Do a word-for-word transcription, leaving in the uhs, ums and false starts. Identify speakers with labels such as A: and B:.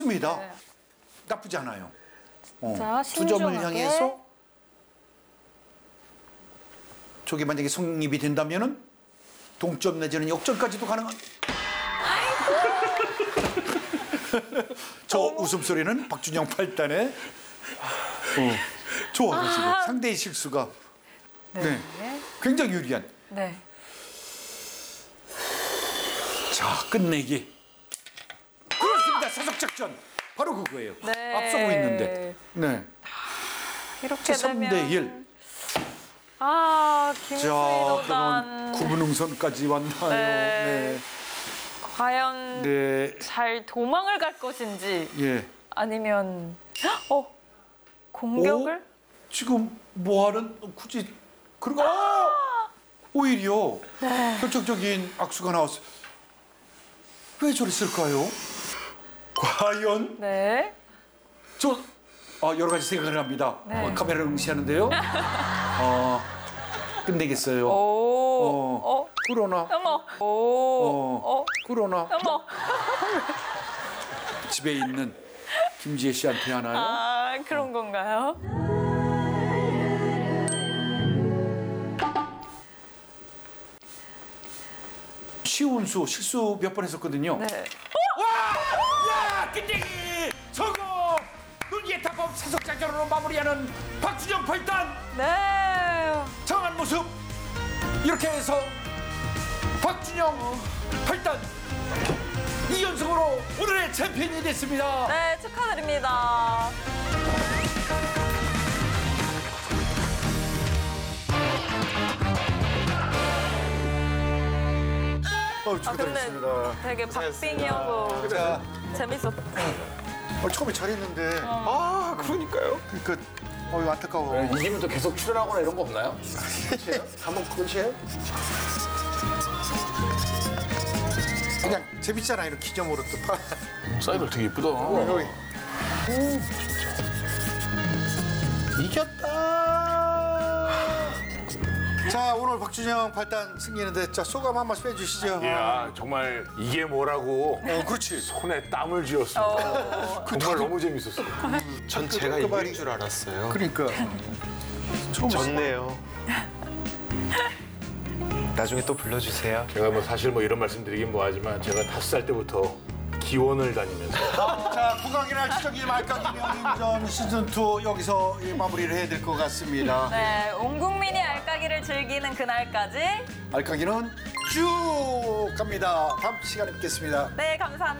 A: 입니다.
B: 네.
A: 나쁘지 않아요. 어.
B: 자,
A: 두 점을
B: 신중하게.
A: 향해서 저게 만약에 성립이 된다면은 동점 내지는 역전까지도 가능한. 저 웃음소리는 박준영 팔단의 어, 좋아가지고
B: 아.
A: 상대의 실수가
B: 네.
A: 네. 굉장히 유리한.
B: 네.
A: 자, 끝내기. 그렇습니다. 사석작전. 바로 그거예요.
B: 네.
A: 앞서고 있는데. 네.
B: 이렇게
A: 삼 대
B: 되면
A: 일.
B: 아,
A: 자,
B: 김수희
A: 그러면
B: 도단
A: 구분응선까지 왔나요?
B: 네.
A: 네.
B: 과연
A: 네.
B: 잘 도망을 갈 것인지
A: 예.
B: 아니면 어 공격을
A: 오? 지금 뭐하는 굳이 그런 거 아! 오히려
B: 네.
A: 결정적인 악수가 나왔어요. 왜 저랬을까요? 과연
B: 네.
A: 저 아, 여러 가지 생각을 합니다.
B: 네.
A: 어, 카메라를 응시하는데요. 어, 끝내겠어요.
B: 오.
A: 어.
B: 어.
A: 그러나
B: 어머. 오.
A: 어,
B: 어.
A: 그러나
B: 어머.
A: 집에 있는 김지혜 씨한테 하나요?
B: 아, 그런 건가요?
A: 시운수 실수 몇 번 했었거든요.
B: 네.
A: 야, 끝내기 성공! 눈기의 탑법 사석작전으로 마무리하는 박준영 팔단
B: 네.
A: 장한 모습. 이렇게 해서 박준영 팔단 이 연승으로 오늘의 챔피언이 됐습니다.
B: 네, 축하드립니다.
A: 어,
B: 아, 근데 되게 박빙이어서
A: 자,
B: 재밌었다.
A: 어, 처음에 잘했는데
C: 아, 그러니까요.
A: 그러니까 어, 안타까워.
C: 이기면 또 계속 출연하거나 이런 거 없나요? 끝이에요? 한번 끝이에요?
A: 그냥 재밌잖아 이런 기념으로 또 파.
C: 사이드 되게 이쁘다.
A: 여기.
C: 이겼다.
A: 자, 오늘 박준영 팔단 승리했는데 자, 소감 한 말씀 해주시죠.
C: 야, 정말 이게 뭐라고
A: 어, 그렇지.
C: 손에 땀을 쥐었어.
B: 어.
C: 정말 너무 재밌었어.
D: 전 제가
A: 그
D: 이길
A: 말이-
D: 줄 알았어요.
A: 그러니까 처음
D: 졌네요. 나중에 또 불러주세요.
C: 제가 뭐 사실 뭐 이런 말씀드리긴 뭐하지만 제가 다섯 살 때부터 기원을 다니면서
A: 자, 국악이나 추적이 말까기 명인전 시즌 투 여기서 이 마무리를 해야 될 것 같습니다.
B: 네, 온 국민이 알까기를 즐기는 그날까지.
A: 알까기는 쭉 갑니다. 다음 시간에 뵙겠습니다.
B: 네, 감사합니다.